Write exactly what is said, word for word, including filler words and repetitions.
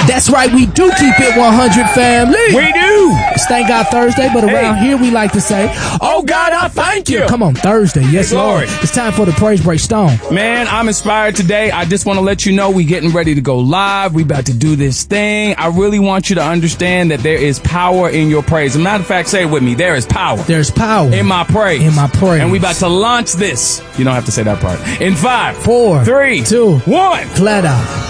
That's right, we do keep it one hundred, family. We do. It's Thank God Thursday, but around Hey. here we like to say, Oh, God, I thank you. come on, Thursday. Yes, Lord. Lord. It's time for the Praise Break Stone. Man, I'm inspired today. I just want to let you know we getting ready to go live. We about to do this thing. I really want you to understand that there is power in your praise. As a matter of fact, say it with me. There is power There's power in my praise. in my praise. And we about to launch this. You don't have to say that part. In five, Four, three, two, one. flat out.